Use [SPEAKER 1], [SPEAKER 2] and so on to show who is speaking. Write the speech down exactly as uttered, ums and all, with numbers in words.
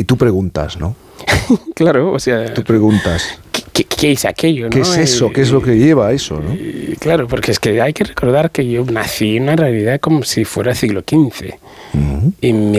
[SPEAKER 1] tú preguntas, ¿no?
[SPEAKER 2] Claro, o sea...
[SPEAKER 1] Tú preguntas.
[SPEAKER 2] ¿Qué, qué, qué es aquello, no?
[SPEAKER 1] ¿Qué es eso?
[SPEAKER 2] Eh,
[SPEAKER 1] ¿Qué es lo que lleva a eso, no?
[SPEAKER 2] eh, Claro, porque es que hay que recordar que yo nací en una realidad como si fuera siglo quince.
[SPEAKER 1] Uh-huh.
[SPEAKER 2] Y mi